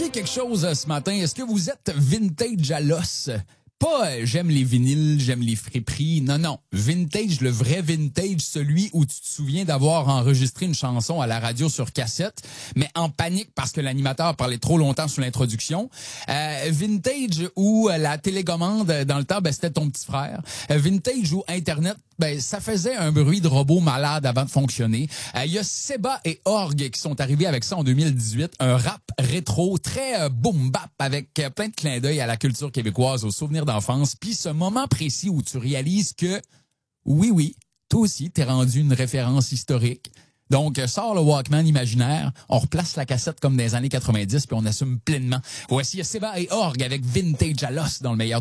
remarqué quelque chose ce matin? Est-ce que vous êtes vintage à l'os? Pas j'aime les vinyles, j'aime les friperies. Non, non. Vintage, le vrai vintage, celui où tu te souviens d'avoir enregistré une chanson à la radio sur cassette, mais en panique parce que l'animateur parlait trop longtemps sur l'introduction. Vintage où la télécommande, dans le temps, c'était ton petit frère. Vintage où Internet, ça faisait un bruit de robot malade avant de fonctionner. Il y a Seba et Org qui sont arrivés avec ça en 2018. Un rap rétro très boom bap avec plein de clins d'œil à la culture québécoise, aux souvenirs d'enfance. Puis ce moment précis où tu réalises que, oui, toi aussi, t'es rendu une référence historique. Donc, sort le Walkman imaginaire, on replace la cassette comme dans les années 90 puis on assume pleinement. Voici Seba et Org avec Vintage à l'os dans le meilleur